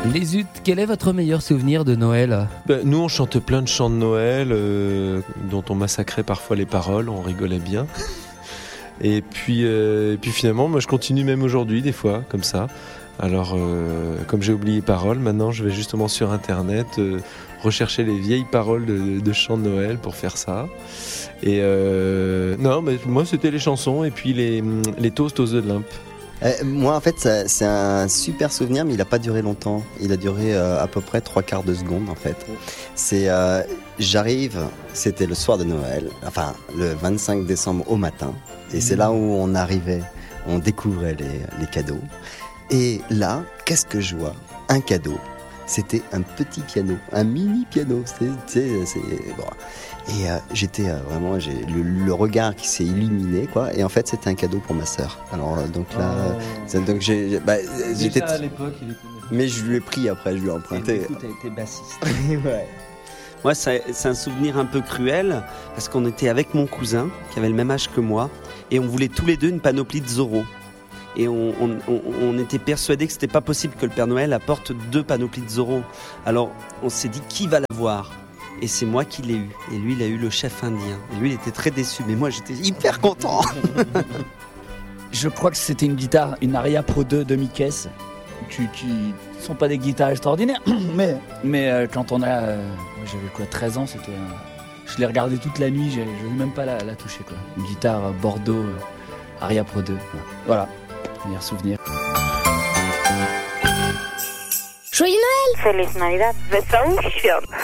Les Zut, quel est votre meilleur souvenir de Noël ? Nous, on chante plein de chants de Noël dont on massacrait parfois les paroles, on rigolait bien. Et puis finalement, moi, je continue même aujourd'hui, des fois, comme ça. Alors, comme j'ai oublié les paroles, maintenant, je vais justement sur Internet rechercher les vieilles paroles de chants de Noël pour faire ça. Et non, mais moi, c'était les chansons et puis les toasts aux œufs de Limpe. Moi, en fait, c'est un super souvenir, mais il n'a pas duré longtemps. Il a duré à peu près 3/4 de seconde, en fait. J'arrive, c'était le soir de Noël, enfin, le 25 décembre au matin. Et c'est là où on arrivait, on découvrait les cadeaux. Et là, qu'est-ce que je vois ? Un cadeau. C'était un petit piano, un mini piano. Bon. Et j'étais vraiment, j'ai le regard qui s'est illuminé, quoi. Et en fait, c'était un cadeau pour ma sœur. Alors donc là, donc j'étais. Déjà à l'époque, il était. Mais je lui ai pris après, je lui ai emprunté. Et du coup, t'as été bassiste. Ouais. Moi, c'est un souvenir un peu cruel parce qu'on était avec mon cousin qui avait le même âge que moi et on voulait tous les deux une panoplie de Zorro. Et on était persuadés que c'était pas possible que le Père Noël apporte 2 panoplies de Zorro. Alors on s'est dit qui va l'avoir ? Et c'est moi qui l'ai eu. Et lui, il a eu le chef indien. Et lui, il était très déçu. Mais moi, j'étais hyper content. Je crois que c'était une guitare, une Aria Pro 2 demi-caisse, qui ne sont pas des guitares extraordinaires. Mais quand on a... j'avais quoi, 13 ans, c'était... je l'ai regardé toute la nuit, je ne voulais même pas la toucher, quoi. Une guitare Bordeaux, Aria Pro 2. Voilà, meilleur souvenir. Joyeux Noël! Feliz Navidad. Besos.